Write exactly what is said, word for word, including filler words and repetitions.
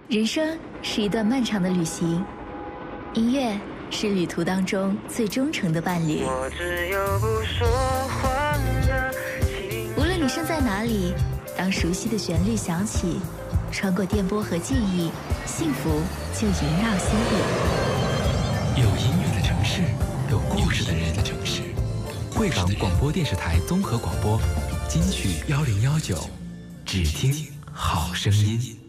人生是一段漫长的旅行，音乐是旅途当中最忠诚的伴侣。 我只有不说话的情无论你身在哪里，当熟悉的旋律响起，穿过电波和记忆，幸福就萦绕心底。 有音乐的城市，有故事的人的城市。贵港广播电视台综合广播，金曲幺零幺九，只听好声音。